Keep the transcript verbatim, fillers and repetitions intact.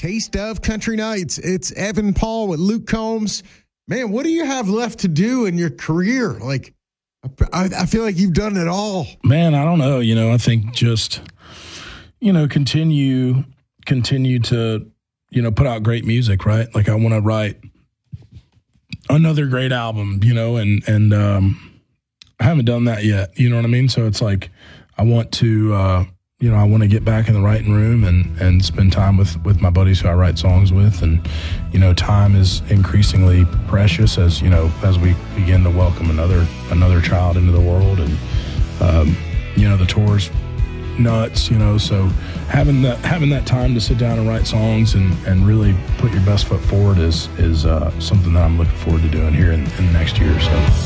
Taste of Country Nights. It's Evan Paul with Luke Combs. Man, what do you have left to do in your career? Like, I, I feel like you've done it all. Man, I don't know. You know, I think just, you know, continue, continue to, you know, put out great music, right? Like I want to write another great album, you know, and, and, um, I haven't done that yet. You know what I mean? So it's like, I want to, uh, you know, I want to get back in the writing room and, and spend time with, with my buddies who I write songs with. And, you know, time is increasingly precious as, you know, as we begin to welcome another another child into the world. And, um, you know, the tour's nuts, you know, so having that having that time to sit down and write songs and, and really put your best foot forward is, is uh, something that I'm looking forward to doing here in, in the next year or so.